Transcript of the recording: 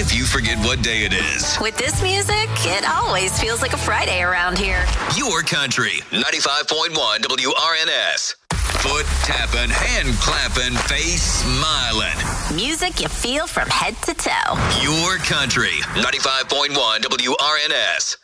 if you forget what day it is. With this music, it always feels like a Friday around here. Your country, 95.1 WRNS. Foot tapping, hand clapping, face smiling. Music you feel from head to toe. Your country, 95.1 WRNS.